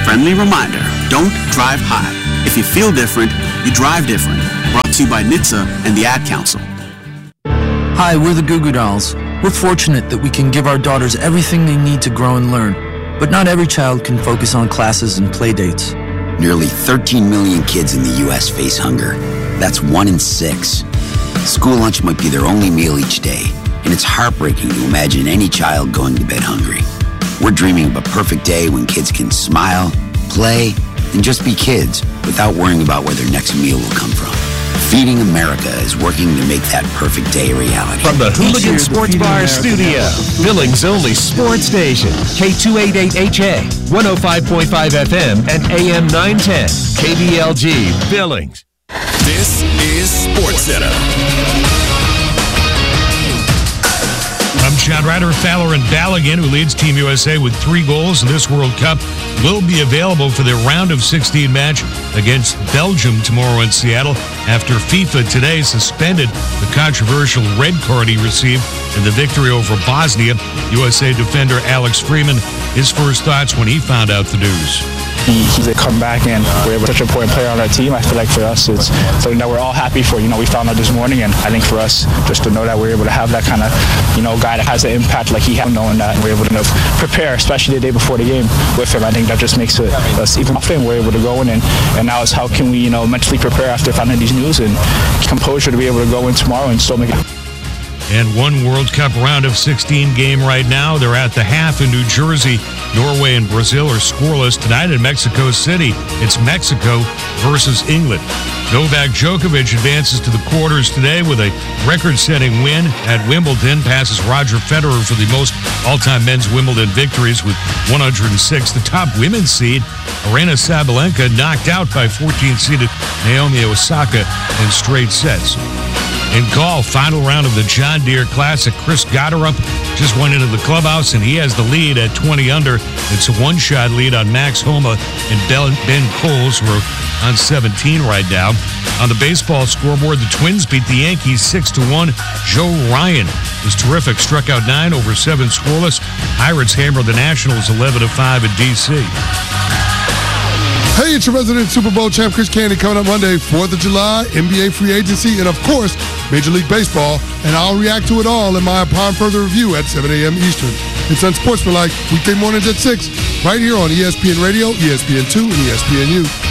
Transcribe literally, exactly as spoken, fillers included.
friendly reminder, don't drive high. If you feel different, you drive different. Brought to you by N H T S A and the Ad Council. Hi, we're the Goo Goo Dolls. We're fortunate that we can give our daughters everything they need to grow and learn. But not every child can focus on classes and play dates. Nearly thirteen million kids in the U S face hunger. That's one in six. School lunch might be their only meal each day, and it's heartbreaking to imagine any child going to bed hungry. We're dreaming of a perfect day when kids can smile, play, and just be kids without worrying about where their next meal will come from. Feeding America is working to make that perfect day a reality. From the Hooligan Sports Bar studio, Billings' only sports station, K two eighty-eight H A, one oh five point five F M, and A M nine ten, K B L G, Billings. This is SportsCenter. I'm Chad Ryder. Fowler and Balogun, who leads Team U S A with three goals in this World Cup, will be available for their round of sixteen match against Belgium tomorrow in Seattle after FIFA today suspended the controversial red card he received in the victory over Bosnia. U S A defender Alex Freeman, his first thoughts when he found out the news. He, he's a comeback, and we're such an important player on our team. I feel like for us, it's something that we're all happy for. You know, we found out this morning, and I think for us, just to know that we're able to have that kind of, you know, guy that has an impact like he has, knowing that we're able to, you know, prepare, especially the day before the game with him. I think that just makes it, us even confident. We're able to go in, and, and now it's how can we, you know, mentally prepare after finding these news and composure to be able to go in tomorrow and still make it. And one World Cup round of sixteen game right now. They're at the half in New Jersey. Norway and Brazil are scoreless. Tonight in Mexico City, it's Mexico versus England. Novak Djokovic advances to the quarters today with a record-setting win at Wimbledon, passes Roger Federer for the most all-time men's Wimbledon victories with one hundred six. The top women's seed, Aryna Sabalenka, knocked out by fourteenth-seeded Naomi Osaka in straight sets. In golf, final round of the John Deere Classic, Chris Gotterup just went into the clubhouse, and he has the lead at twenty under. It's a one-shot lead on Max Homa and Ben Coles, who are on seventeen right now. On the baseball scoreboard, the Twins beat the Yankees six to one. Joe Ryan was terrific, struck out nine over seven scoreless. Pirates hammered the Nationals eleven to five in D C Hey, it's your resident Super Bowl champ, Chris Candy, coming up Monday, fourth of July, N B A free agency, and of course, Major League Baseball. And I'll react to it all in my Upon Further Review at seven a.m. Eastern. It's Unsportsmanlike, weekday mornings at six, right here on E S P N Radio, E S P N two, and E S P N U.